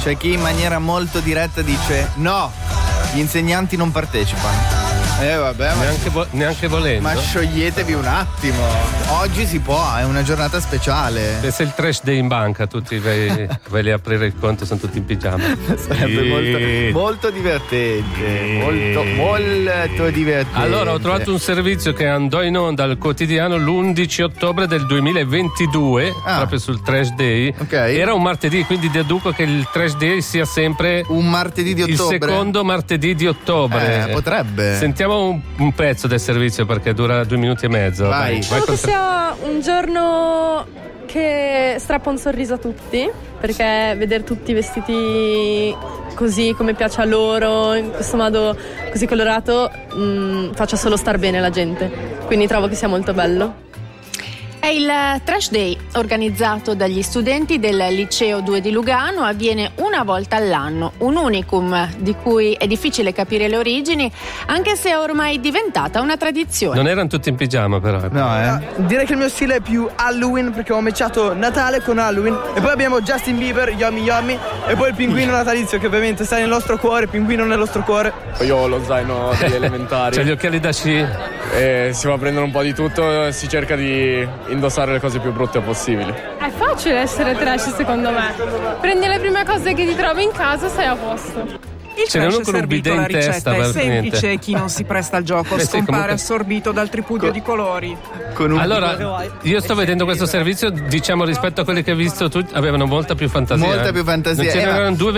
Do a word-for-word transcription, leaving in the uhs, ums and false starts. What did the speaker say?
C'è chi in maniera molto diretta dice no, gli insegnanti non partecipano. Eh vabbè, ma neanche, vo- neanche volendo. Ma scioglietevi un attimo. Oggi si può, è una giornata speciale. Se sei il trash day in banca, tutti vai, vai lì a aprire il conto, sono tutti in pigiama. Sarebbe molto, molto divertente. Molto, molto divertente. Allora, ho trovato un servizio che andò in onda al quotidiano l'undici ottobre del duemilaventidue, ah. proprio sul trash day. Okay. Era un martedì, quindi deduco che il trash day sia sempre un martedì di ottobre. Il secondo martedì di ottobre. Eh, potrebbe. Sentiamo un, un pezzo del servizio perché dura due minuti e mezzo. Vai. Diciamo che sia un giorno che strappa un sorriso a tutti, perché vedere tutti vestiti così come piace a loro, in questo modo così colorato, mh, faccia solo star bene la gente. Quindi trovo che sia molto bello. È il Trash Day organizzato dagli studenti del Liceo due di Lugano, avviene una volta all'anno, un unicum di cui è difficile capire le origini, anche se è ormai diventata una tradizione. Non erano tutti in pigiama però. No, eh. Direi che il mio stile è più Halloween, perché ho matchato Natale con Halloween, e poi abbiamo Justin Bieber, Yummy Yummy, e poi il pinguino natalizio che ovviamente sta nel nostro cuore, il pinguino nel nostro cuore. Io ho lo zaino degli elementari. C'è gli occhiali da sci. E si va a prendere un po' di tutto, si cerca di indossare le cose più brutte possibili. È facile essere trash secondo me. Prendi le prime cose che ti trovi in casa e sei a posto. Il Ce n'è uno con un bidet in testa, è semplice, niente. Chi non si presta al gioco Beh, sì, scompare comunque... assorbito dal tripudio Co- di colori. Con un allora, io sto vedendo questo servizio, diciamo rispetto a quelli che hai visto tu, avevano molta più fantasia. Molta più fantasia. Non ce eh, n'erano ma... due